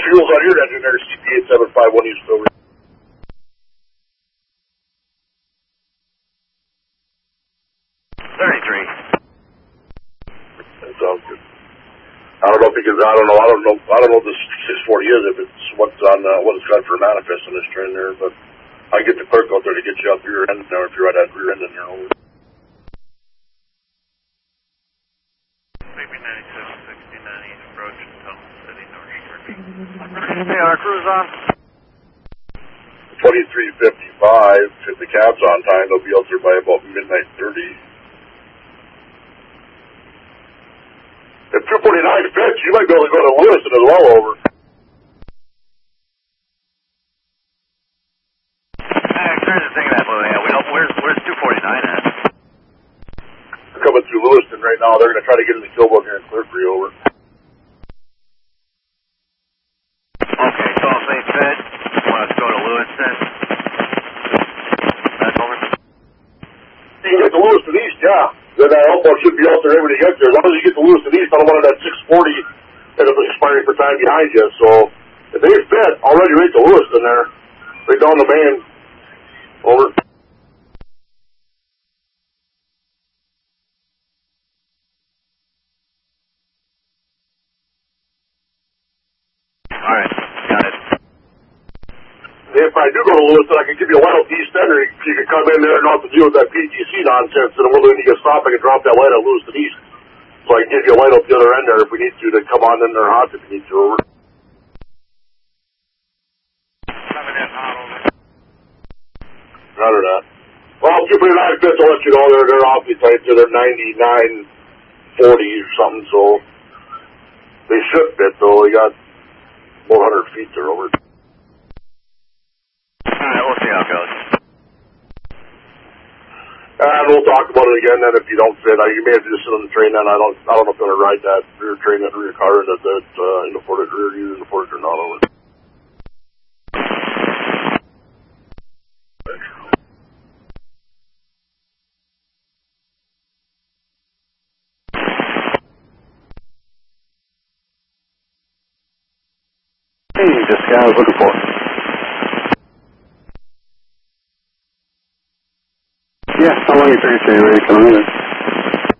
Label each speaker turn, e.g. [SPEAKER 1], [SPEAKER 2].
[SPEAKER 1] fuel's on your engine there, CP8751 East over. That sounds good. I don't know because I don't know what this 640 is, if it's what's on what it's got for a manifest in this train there, but I get the clerk out there to get you up rear end there if you're at that rear end in there. Over.
[SPEAKER 2] Maybe 9769 East approach and Tunnel City, North Shore. Hey, our crew's on.
[SPEAKER 1] 2355. If the cab's on time, they'll be out there by about midnight 30. If 249 fits, you might be able to go to Lewiston as well, over.
[SPEAKER 2] There's a thing that moving. Yeah, we don't. Where's 249 at?
[SPEAKER 1] They're coming through Lewiston right now. They're going to try to get in the kill boat here in Clearbury, over.
[SPEAKER 2] Okay, so if they fit, want us to go to Lewiston? That's over.
[SPEAKER 1] You can get to Lewiston East, yeah. Then that outbound should be out there ready to get there. As long as you get to Lewiston East, I don't want that 640 and it's expiring for time behind you. So if they fit, already right to Lewiston there, right down the main. Over.
[SPEAKER 2] Alright, got it.
[SPEAKER 1] If I do go to Lewiston, I can give you a light out the east end, or you can come in there and not have to deal with that PTC nonsense, and when you get stopped, I can drop that light out Lewiston East. So I can give you a light out the other end there if we need to come on in there hot if you need to, over.
[SPEAKER 2] Coming in hot, over.
[SPEAKER 1] Roger that. Well, I'll give you 9 fits, I'll let you know they're awfully tight, so they're 9940 or something, so they should fit, though. They got 400 feet there, over.
[SPEAKER 2] Alright, we'll see how it goes.
[SPEAKER 1] And we'll talk about it again then if you don't fit. You may have to just sit on the train then. I don't know if I'm going to ride that rear train, that rear car in the portage rear, either in the portage or not, over.
[SPEAKER 3] Hey, this guy I was looking for. Yeah, how long are you taking to ready to come in?